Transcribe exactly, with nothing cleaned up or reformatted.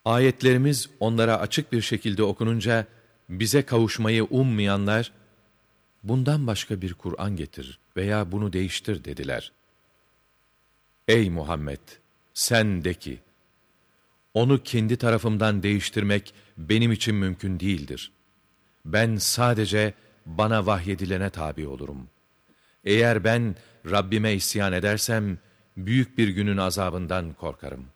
Ayetlerimiz onlara açık bir şekilde okununca, bize kavuşmayı ummayanlar, bundan başka bir Kur'an getir veya bunu değiştir dediler. Ey Muhammed! Sen de ki, onu kendi tarafımdan değiştirmek benim için mümkün değildir. Ben sadece bana vahyedilene tabi olurum. Eğer ben Rabbime isyan edersem, büyük bir günün azabından korkarım.